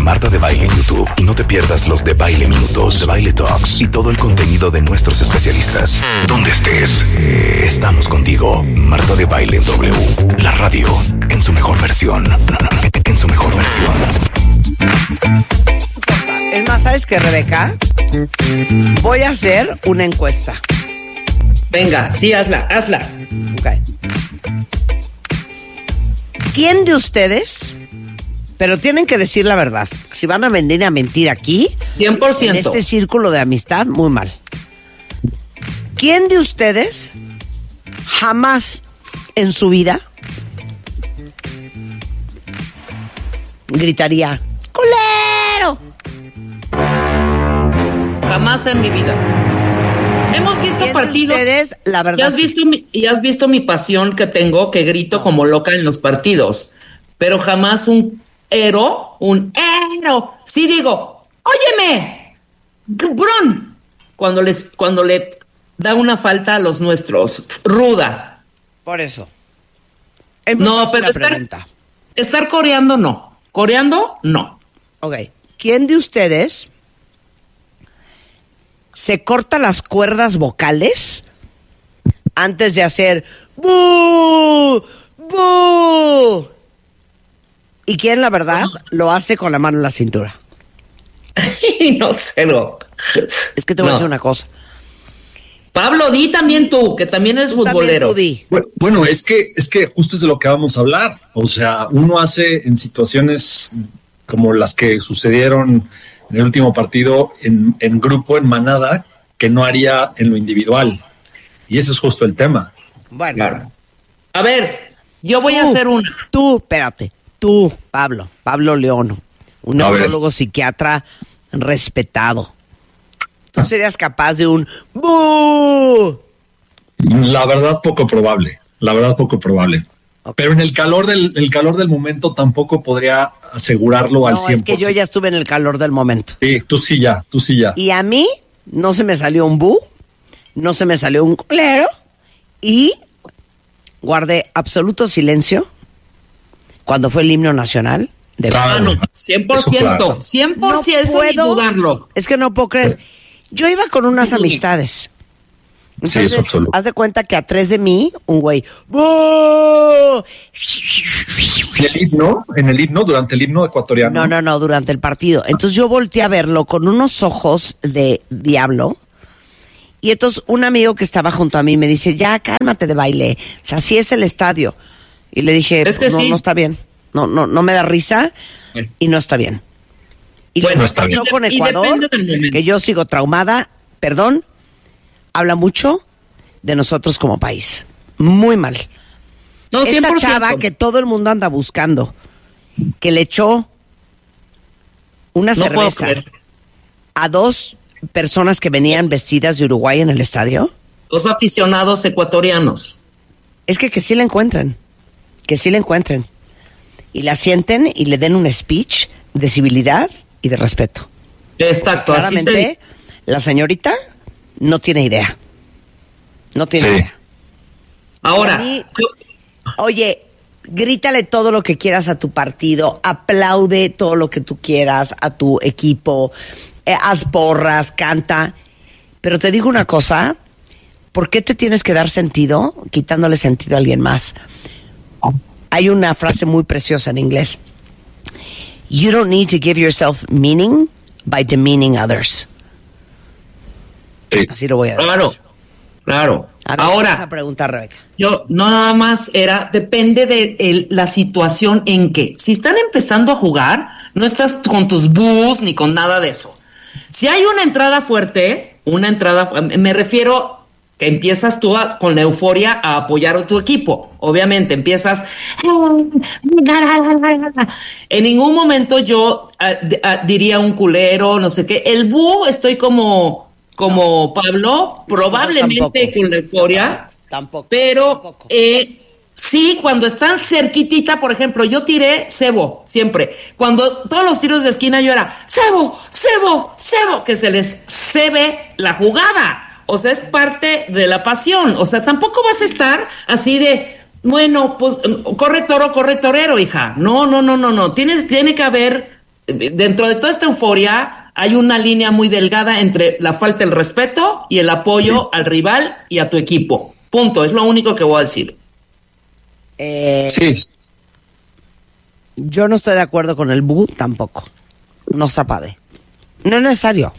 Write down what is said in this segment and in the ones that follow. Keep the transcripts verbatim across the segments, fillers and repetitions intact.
Marta de Baile en YouTube y no te pierdas los de Baile Minutos, de Baile Talks y todo el contenido de nuestros especialistas. Donde estés, eh, estamos contigo. Marta de Baile en W, la radio en su mejor versión. En su mejor versión. Es más, ¿sabes qué, Rebeca? Voy a hacer una encuesta. Venga, sí, hazla, hazla. Ok. ¿Quién de ustedes, pero tienen que decir la verdad, si van a venir a mentir aquí, cien por ciento. en este círculo de amistad, muy mal. ¿Quién de ustedes jamás en su vida gritaría ¡culero! Jamás en mi vida. Hemos visto ¿Quién de partidos. ustedes, la verdad, y has sí? visto mi, y has visto mi pasión que tengo, que grito como loca en los partidos. Pero jamás un héroe, un héroe. Sí digo, óyeme, Bron, cuando les, cuando le da una falta a los nuestros, ruda. Por eso. Es muy No, fácil pero la estar, pregunta. estar coreando no. Coreando no. Ok. ¿Quién de ustedes se corta las cuerdas vocales antes de hacer ¡bú! ¡Bú! ¿Y quién, la verdad, lo hace con la mano en la cintura? No sé, no. Es que te voy No. a decir una cosa. Pablo, di también tú, que también eres Tú también, futbolero. tú di. Bu- Bueno, es que, es que justo es de lo que vamos a hablar. O sea, uno hace en situaciones como las que sucedieron en el último partido en, en grupo, en manada, que no haría en lo individual. Y ese es justo el tema. Bueno, Claro. A ver, yo voy a Tú. hacer una. tú, espérate, tú, Pablo, Pablo León, un A ver. neurólogo psiquiatra respetado. ¿Tú serías capaz de un ¡bú! La verdad, poco probable. La verdad, poco probable. Ok. Pero en el calor del, el calor del momento tampoco podría asegurarlo al No, cien es por ciento. que yo ya estuve en el calor del momento. Sí, tú sí ya, tú sí ya. Y a mí no se me salió un bu, no se me salió un culero y guardé absoluto silencio cuando fue el himno nacional de Claro. Ah, no, cien por ciento. Eso claro. cien por No ciento, eso ni puedo, dudarlo. es que no puedo creer. Yo iba con unas Sí. amistades. Sí, Entonces, eso absoluto. haz de cuenta que atrás de mí, un güey, ¡bu! ¿En el himno? ¿En el himno? ¿Durante el himno ecuatoriano? No, no, no, durante el partido. Entonces yo volteé a verlo con unos ojos de diablo. Y entonces un amigo que estaba junto a mí me dice, ya, cálmate de Baile. O sea, así es el estadio. Y le dije, Es que no, sí. no está bien. No, no, no me da risa y no está bien. Y Bueno, lo que está pasó bien. con Y Ecuador, depende del momento. que yo sigo traumada, perdón, habla mucho de nosotros como país. Muy mal. No, cien Esta por ciento. chava que todo el mundo anda buscando, que le echó una No puedo cerveza creer. a dos personas que venían vestidas de Uruguay en el estadio, Los aficionados ecuatorianos. es que que sí la encuentren, que sí la encuentren. Y la sienten y le den un speech de civilidad y de respeto. Exacto, así se Claramente, la señorita no tiene idea. No tiene Sí. idea. Ahora, A mí- Oye, grítale todo lo que quieras a tu partido, aplaude todo lo que tú quieras a tu equipo, eh, haz porras, canta. Pero te digo una cosa, ¿por qué te tienes que dar sentido quitándole sentido a alguien más? Hay una frase muy preciosa en inglés. You don't need to give yourself meaning by demeaning others. Sí. Así lo voy a decir. claro, claro. A ver, Ahora, esa pregunta, Rebeca. yo no nada más era, depende de el- la situación en que, si están empezando a jugar, no estás con tus bus ni con nada de eso. Si hay una entrada fuerte, una entrada, fu- me refiero que empiezas tú a- con la euforia a apoyar a tu equipo. Obviamente, empiezas. En ningún momento yo ah, d- ah, diría un culero, no sé qué. El bú, estoy como, como Pablo, probablemente tampoco. con la euforia. Tampoco. Pero Tampoco. eh, sí, cuando están cerquitita, por ejemplo, yo tiré cebo, siempre. Cuando todos los tiros de esquina yo era cebo, cebo, cebo, que se les cebe la jugada. O sea, es parte de la pasión. O sea, tampoco vas a estar así de, bueno, pues corre toro, corre torero, hija. No, no, no, no, no. Tienes, tiene que haber dentro de toda esta euforia hay una línea muy delgada entre la falta del respeto y el apoyo sí. al rival y a tu equipo. Punto, es lo único que voy a decir. Eh, sí. Yo no estoy de acuerdo con el bu tampoco. No está padre. No es necesario.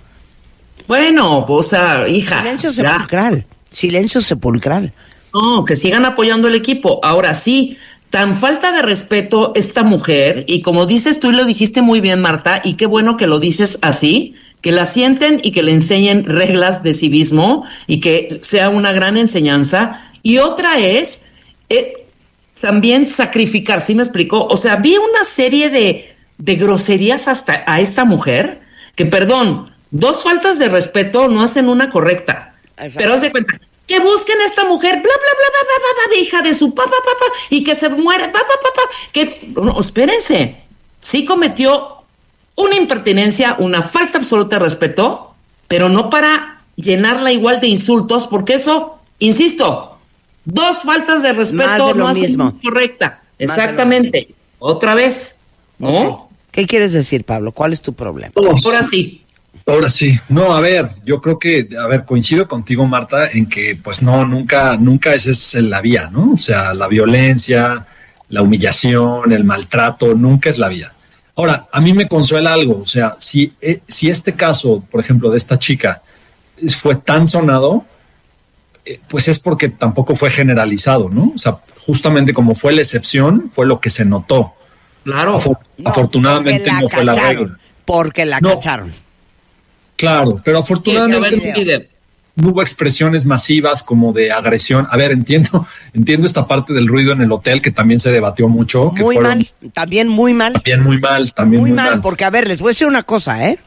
Bueno, o sea, hija. Silencio sepulcral. Ya. Silencio sepulcral. No, que sigan apoyando el equipo. Ahora sí, tan falta de respeto esta mujer, y como dices tú y lo dijiste muy bien, Marta, y qué bueno que lo dices así, que la sienten y que le enseñen reglas de civismo y que sea una gran enseñanza. Y otra es eh, también sacrificar, ¿sí me explicó? O sea, vi una serie de, de groserías hasta a esta mujer, que perdón, dos faltas de respeto no hacen una correcta. Exacto. Pero haz de cuenta, que busquen a esta mujer, bla, bla, bla, bla, bla, bla, hija de su papá, papá, y que se muere, papá, papá, que, no, espérense, sí cometió una impertinencia, una falta absoluta de respeto, pero no para llenarla igual de insultos, porque eso, insisto, dos faltas de respeto de no hacen mismo. correcta. Exactamente. Otra vez, ¿no? Okay. ¿Qué quieres decir, Pablo? ¿Cuál es tu problema? Ahora sí. Ahora sí, no, a ver, yo creo que, a ver, coincido contigo, Marta, en que pues no, nunca, nunca esa es la vía, ¿no? O sea, la violencia, la humillación, el maltrato, nunca es la vía. Ahora, a mí me consuela algo, o sea, si, eh, si este caso, por ejemplo, de esta chica fue tan sonado, eh, pues es porque tampoco fue generalizado, ¿no? O sea, justamente como fue la excepción, fue lo que se notó. Claro. Afor- No, afortunadamente no fue la regla. Porque la No. cacharon. Claro, pero afortunadamente no, no hubo expresiones masivas como de agresión. A ver, entiendo, entiendo esta parte del ruido en el hotel que también se debatió mucho. Que Muy fueron, mal, también muy mal. También muy mal, también Muy, muy, mal, mal. porque a ver, les voy a decir una cosa, ¿eh?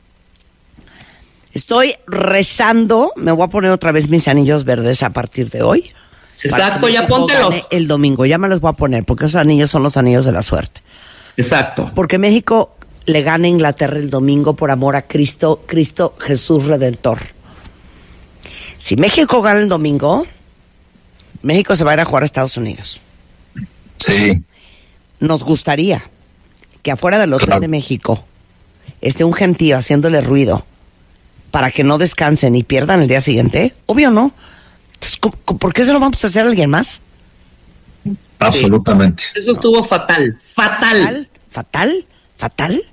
Estoy rezando, me voy a poner otra vez mis anillos verdes a partir de hoy. Exacto, ya México póntelos. gane el domingo, ya me los voy a poner, porque esos anillos son los anillos de la suerte. Exacto. Porque México le gana a Inglaterra el domingo por amor a Cristo, Cristo Jesús Redentor. Si México gana el domingo, México se va a ir a jugar a Estados Unidos. Sí. Nos gustaría que afuera del hotel Claro. de México esté un gentío haciéndole ruido para que no descansen y pierdan el día siguiente. Obvio no. Entonces, ¿cómo- ¿por qué se lo vamos a hacer a alguien más? Absolutamente. Eso estuvo fatal, fatal. ¿Fatal? ¿Fatal? ¿Fatal?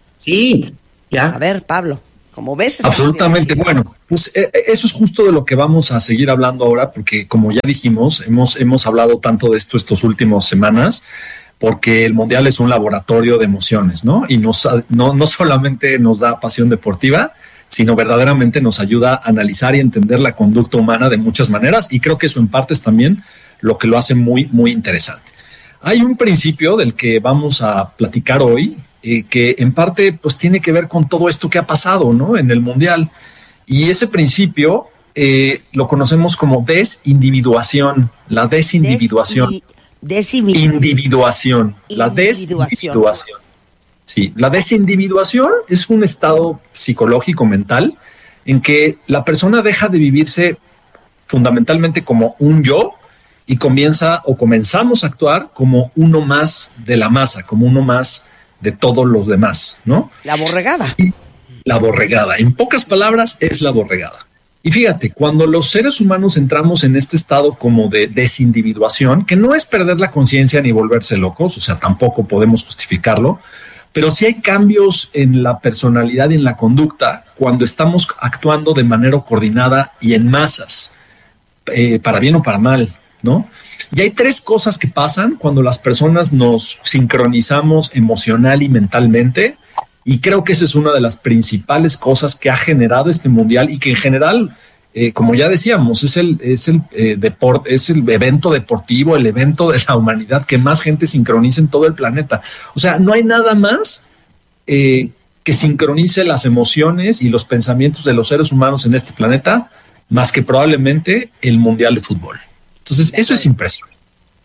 Sí, ya. A ver, Pablo, como ves... está Absolutamente. haciendo- Bueno, pues eh, eso es justo de lo que vamos a seguir hablando ahora, porque como ya dijimos, hemos, hemos hablado tanto de esto estas últimas semanas, porque el Mundial es un laboratorio de emociones, ¿no? Y nos, no, no solamente nos da pasión deportiva, sino verdaderamente nos ayuda a analizar y entender la conducta humana de muchas maneras, y creo que eso en parte es también lo que lo hace muy, muy interesante. Hay un principio del que vamos a platicar hoy, eh, que en parte pues tiene que ver con todo esto que ha pasado, ¿no? En el Mundial. Y ese principio eh, lo conocemos como desindividuación, la desindividuación. Desi- desimi- Individuación, la Individuación. desindividuación. Sí, la desindividuación es un estado psicológico mental en que la persona deja de vivirse fundamentalmente como un yo y comienza o comenzamos a actuar como uno más de la masa, como uno más de todos los demás, ¿no? La borregada. La borregada, en pocas palabras, es la borregada. Y fíjate, cuando los seres humanos entramos en este estado como de desindividuación, que no es perder la conciencia ni volverse locos, o sea, tampoco podemos justificarlo, pero sí hay cambios en la personalidad y en la conducta cuando estamos actuando de manera coordinada y en masas, eh, para bien o para mal, ¿no? Y hay tres cosas que pasan cuando las personas nos sincronizamos emocional y mentalmente, y creo que esa es una de las principales cosas que ha generado este mundial y que en general, eh, como ya decíamos, es el, es el eh, deporte, es el evento deportivo, el evento de la humanidad que más gente sincroniza en todo el planeta. O sea, no hay nada más eh, que sincronice las emociones y los pensamientos de los seres humanos en este planeta más que probablemente el mundial de fútbol. Entonces, eso es impresionante.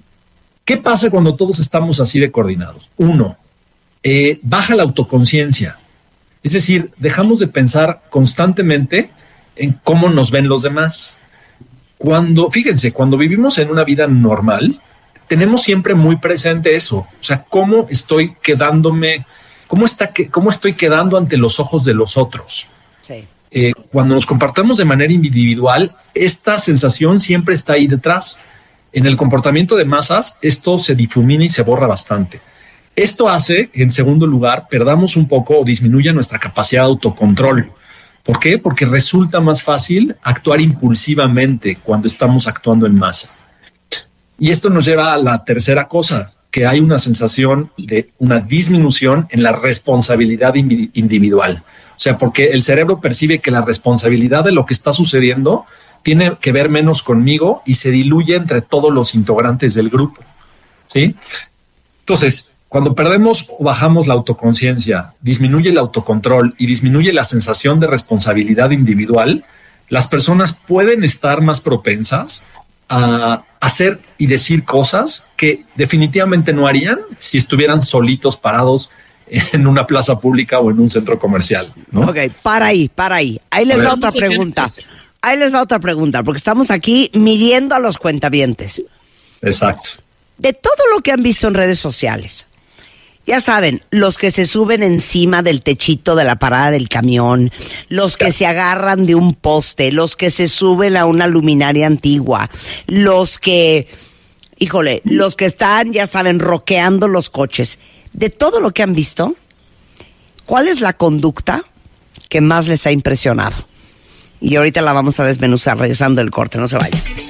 ¿Qué pasa cuando todos estamos así de coordinados? Uno, eh, baja la autoconciencia. Es decir, dejamos de pensar constantemente en cómo nos ven los demás. Cuando, fíjense, cuando vivimos en una vida normal, tenemos siempre muy presente eso. O sea, cómo estoy quedándome cómo, está que, cómo estoy quedando ante los ojos de los otros. Sí. Eh, cuando nos comportamos de manera individual, esta sensación siempre está ahí detrás. En el comportamiento de masas, esto se difumina y se borra bastante. Esto hace, en segundo lugar, perdamos un poco o disminuya nuestra capacidad de autocontrol. ¿Por qué? Porque resulta más fácil actuar impulsivamente cuando estamos actuando en masa. Y esto nos lleva a la tercera cosa, que hay una sensación de una disminución en la responsabilidad individual. O sea, porque el cerebro percibe que la responsabilidad de lo que está sucediendo tiene que ver menos conmigo y se diluye entre todos los integrantes del grupo, ¿sí? Entonces, cuando perdemos o bajamos la autoconciencia, disminuye el autocontrol y disminuye la sensación de responsabilidad individual, las personas pueden estar más propensas a hacer y decir cosas que definitivamente no harían si estuvieran solitos parados en una plaza pública o en un centro comercial, ¿no? Ok, para ahí, para ahí. Ahí les va otra pregunta. Ahí les va otra pregunta, porque estamos aquí midiendo a los cuentavientes. Exacto. De todo lo que han visto en redes sociales, ya saben, los que se suben encima del techito de la parada del camión, los que se agarran de un poste, los que se suben a una luminaria antigua, los que, híjole, los que están, ya saben, roqueando los coches. De todo lo que han visto, ¿cuál es la conducta que más les ha impresionado? Y ahorita la vamos a desmenuzar regresando del corte, no se vayan.